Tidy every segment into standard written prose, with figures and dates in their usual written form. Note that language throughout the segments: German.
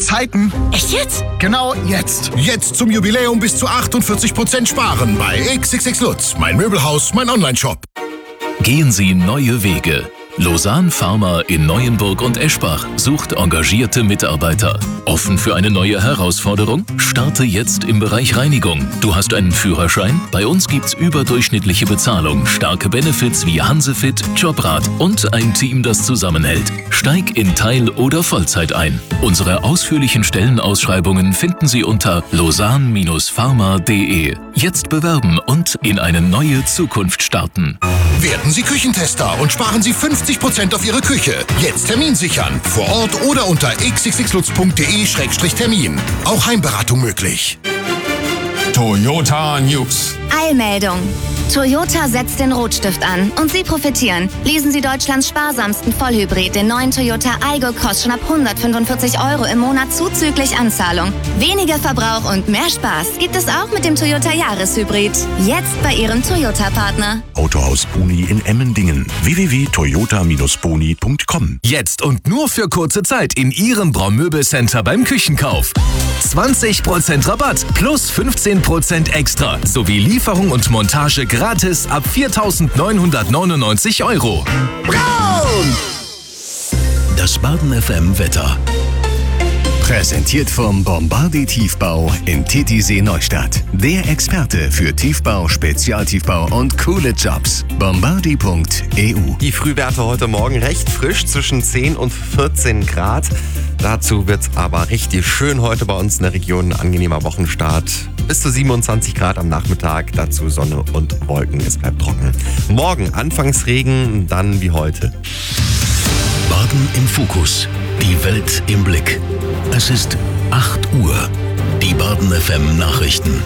Zeiten. Echt jetzt? Genau jetzt. Jetzt zum Jubiläum bis zu 48% sparen bei XXX Lutz, mein Möbelhaus, mein Onlineshop. Gehen Sie neue Wege. Lausanne Pharma in Neuenburg und Eschbach sucht engagierte Mitarbeiter. Offen für eine neue Herausforderung? Starte jetzt im Bereich Reinigung. Du hast einen Führerschein? Bei uns gibt's überdurchschnittliche Bezahlung, starke Benefits wie Hansefit, Jobrat und ein Team, das zusammenhält. Steig in Teil- oder Vollzeit ein. Unsere ausführlichen Stellenausschreibungen finden Sie unter lausanne-pharma.de. Jetzt bewerben und in eine neue Zukunft starten. Werden Sie Küchentester und sparen Sie 50% auf Ihre Küche. Jetzt Termin sichern. Vor Ort oder unter xxxlutz.de/termin. Auch Heimberatung möglich. Toyota News. Eilmeldung. Toyota setzt den Rotstift an und Sie profitieren. Leasen Sie Deutschlands sparsamsten Vollhybrid, den neuen Toyota Aygo Cross, schon ab 145 € im Monat zuzüglich Anzahlung. Weniger Verbrauch und mehr Spaß gibt es auch mit dem Toyota Jahreshybrid. Jetzt bei Ihrem Toyota-Partner. Autohaus Boni in Emmendingen. www.toyota-boni.com. Jetzt und nur für kurze Zeit in Ihrem Braumöbelcenter beim Küchenkauf. 20% Rabatt plus 15% extra sowie Lieferung und Montage gratis ab 4.999 €. Braun! Das Baden FM Wetter. Präsentiert vom Bombardi Tiefbau in Titisee Neustadt. Der Experte für Tiefbau, Spezialtiefbau und coole Jobs. Bombardi.eu. Die Frühwerte heute Morgen recht frisch, zwischen 10 und 14 Grad. Dazu wird es aber richtig schön heute bei uns in der Region. Ein angenehmer Wochenstart. Bis zu 27 Grad am Nachmittag. Dazu Sonne und Wolken. Es bleibt trocken. Morgen anfangs Regen, dann wie heute. Baden im Fokus. Die Welt im Blick. Es ist 8 Uhr. Die Baden FM Nachrichten.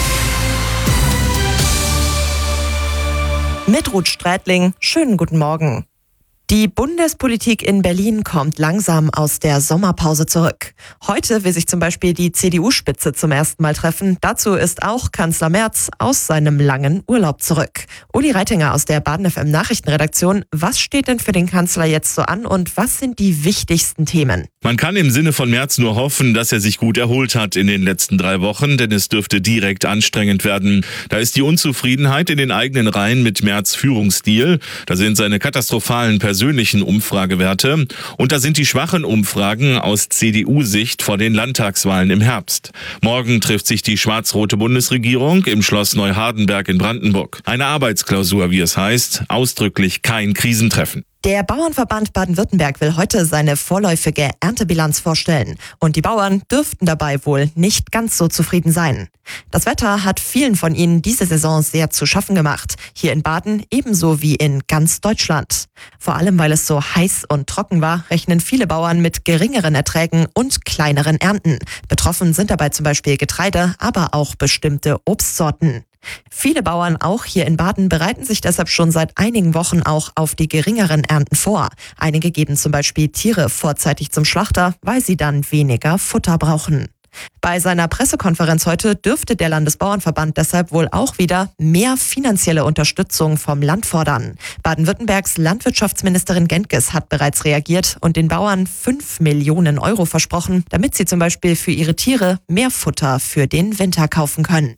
Mit Ruth Strätling, schönen guten Morgen. Die Bundespolitik in Berlin kommt langsam aus der Sommerpause zurück. Heute will sich zum Beispiel die CDU-Spitze zum ersten Mal treffen. Dazu ist auch Kanzler Merz aus seinem langen Urlaub zurück. Uli Reitinger aus der Baden FM Nachrichtenredaktion. Was steht denn für den Kanzler jetzt so an und was sind die wichtigsten Themen? Man kann im Sinne von Merz nur hoffen, dass er sich gut erholt hat in den letzten 3 Wochen, denn es dürfte direkt anstrengend werden. Da ist die Unzufriedenheit in den eigenen Reihen mit Merz' Führungsstil. Da sind seine katastrophalen persönlichen Umfragewerte und da sind die schwachen Umfragen aus CDU-Sicht vor den Landtagswahlen im Herbst. Morgen trifft sich die schwarz-rote Bundesregierung im Schloss Neuhardenberg in Brandenburg. Eine Arbeitsklausur, wie es heißt, ausdrücklich kein Krisentreffen. Der Bauernverband Baden-Württemberg will heute seine vorläufige Erntebilanz vorstellen. Und die Bauern dürften dabei wohl nicht ganz so zufrieden sein. Das Wetter hat vielen von ihnen diese Saison sehr zu schaffen gemacht. Hier in Baden ebenso wie in ganz Deutschland. Vor allem, weil es so heiß und trocken war, rechnen viele Bauern mit geringeren Erträgen und kleineren Ernten. Betroffen sind dabei zum Beispiel Getreide, aber auch bestimmte Obstsorten. Viele Bauern auch hier in Baden bereiten sich deshalb schon seit einigen Wochen auch auf die geringeren Ernten vor. Einige geben zum Beispiel Tiere vorzeitig zum Schlachter, weil sie dann weniger Futter brauchen. Bei seiner Pressekonferenz heute dürfte der Landesbauernverband deshalb wohl auch wieder mehr finanzielle Unterstützung vom Land fordern. Baden-Württembergs Landwirtschaftsministerin Gentges hat bereits reagiert und den Bauern 5 Millionen € versprochen, damit sie zum Beispiel für ihre Tiere mehr Futter für den Winter kaufen können.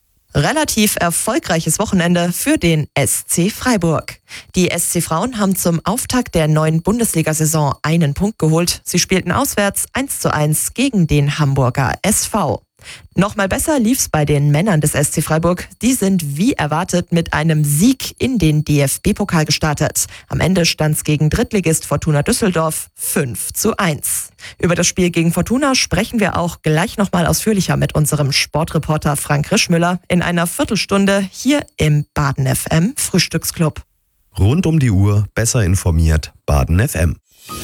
Relativ erfolgreiches Wochenende für den SC Freiburg. Die SC Frauen haben zum Auftakt der neuen Bundesliga-Saison einen Punkt geholt. Sie spielten auswärts 1:1 gegen den Hamburger SV. Nochmal besser lief's bei den Männern des SC Freiburg. Die sind wie erwartet mit einem Sieg in den DFB-Pokal gestartet. Am Ende stand's gegen Drittligist Fortuna Düsseldorf 5:1. Über das Spiel gegen Fortuna sprechen wir auch gleich nochmal ausführlicher mit unserem Sportreporter Frank Rischmüller in einer Viertelstunde hier im Baden FM Frühstücksclub. Rund um die Uhr besser informiert Baden FM.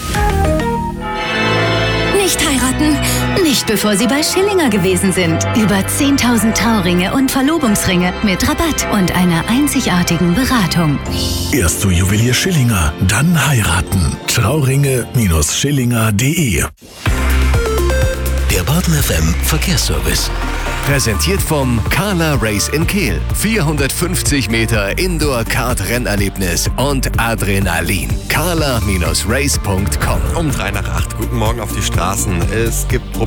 Nicht heiraten, nicht bevor Sie bei Schillinger gewesen sind. Über 10.000 Trauringe und Verlobungsringe mit Rabatt und einer einzigartigen Beratung. Erst zu Juwelier Schillinger, dann heiraten. Trauringe-schillinger.de. Der Baden FM Verkehrsservice. Präsentiert vom Carla Race in Kehl. 450 Meter Indoor-Kart-Rennerlebnis und Adrenalin. carla-race.com. Um 7:03. Guten Morgen auf die Straßen. Es gibt